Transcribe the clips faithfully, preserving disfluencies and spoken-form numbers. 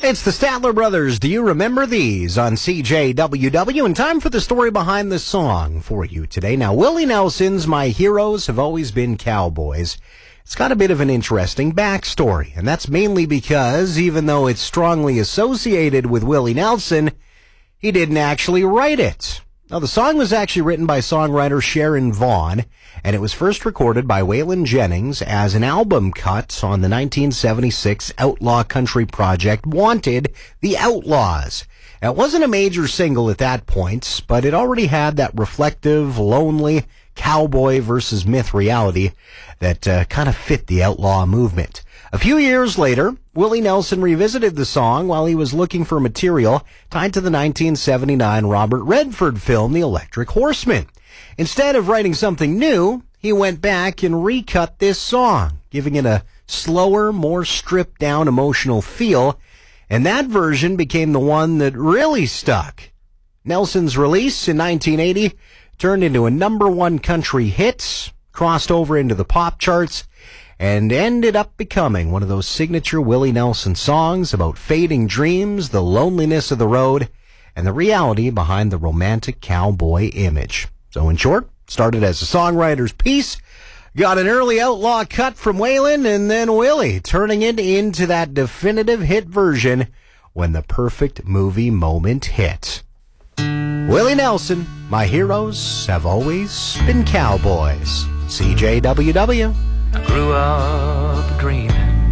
It's the Statler Brothers. Do you remember these on C J W W? And time for the story behind the song for you today. Now, Willie Nelson's My Heroes Have Always Been Cowboys. It's got a bit of an interesting backstory, and that's mainly because even though it's strongly associated with Willie Nelson, he didn't actually write it. Now, the song was actually written by songwriter Sharon Vaughn, and it was first recorded by Waylon Jennings as an album cut on the nineteen seventy-six outlaw country project Wanted, The Outlaws. Now, it wasn't a major single at that point, but it already had that reflective, lonely, cowboy versus myth reality that uh, kind of fit the outlaw movement. A few years later, Willie Nelson revisited the song while he was looking for material tied to the nineteen seventy-nine Robert Redford film, The Electric Horseman. Instead of writing something new, he went back and recut this song, giving it a slower, more stripped-down emotional feel, and that version became the one that really stuck. Nelson's release in nineteen eighty turned into a number one country hit, crossed over into the pop charts, and ended up becoming one of those signature Willie Nelson songs about fading dreams, the loneliness of the road, and the reality behind the romantic cowboy image. So in short, started as a songwriter's piece, got an early outlaw cut from Waylon, and then Willie turning it into that definitive hit version when the perfect movie moment hit. Willie Nelson, My Heroes Have Always Been Cowboys. C J W W. I grew up dreaming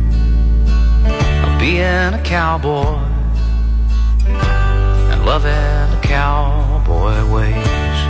of being a cowboy and loving the cowboy way.